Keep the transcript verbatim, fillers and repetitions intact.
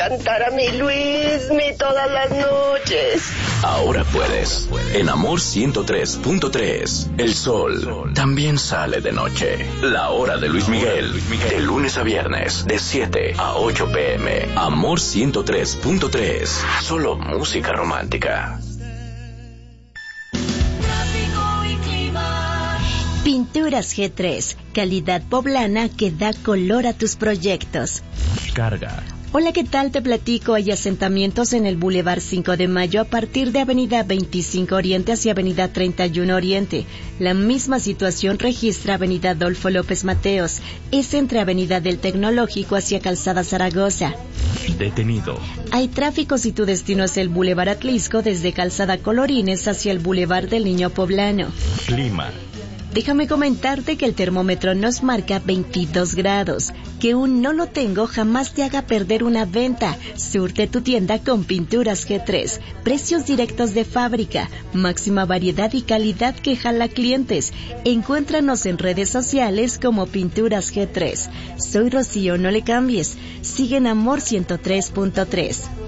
cantar a mi Luismi todas las noches. Ahora puedes. En Amor ciento tres punto tres, el sol también sale de noche. La hora de Luis Miguel, de lunes a viernes, de siete a ocho pm. Amor ciento tres punto tres, solo música romántica. Pinturas G tres, calidad poblana que da color a tus proyectos. Carga. Hola, ¿qué tal? Te platico. Hay asentamientos en el Boulevard cinco de Mayo a partir de Avenida veinticinco Oriente hacia Avenida treinta y uno Oriente. La misma situación registra Avenida Adolfo López Mateos. Es entre Avenida del Tecnológico hacia Calzada Zaragoza. Detenido. Hay tráfico si tu destino es el Boulevard Atlisco desde Calzada Colorines hacia el Boulevard del Niño Poblano. Clima. Déjame comentarte que el termómetro nos marca veintidós grados. Que un no lo tengo jamás te haga perder una venta. Surte tu tienda con Pinturas G tres. Precios directos de fábrica. Máxima variedad y calidad que jala clientes. Encuéntranos en redes sociales como Pinturas G tres. Soy Rocío, no le cambies. Sigue en Amor ciento tres punto tres.